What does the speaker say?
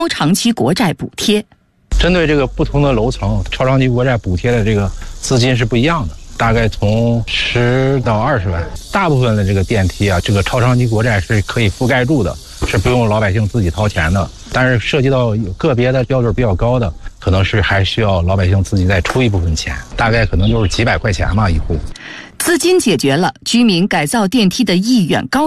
超长期国债补贴。 针对这个不同的楼层，超长期国债补贴的这个资金是不一样的，大概从10到20万。大部分的这个电梯啊，这个超长期国债是可以覆盖住的，是不用老百姓自己掏钱的。但是涉及到个别的标准比较高的，可能是还需要老百姓自己再出一部分钱，大概可能就是几百块钱吧一户。 资金解决了，居民改造电梯的意愿高。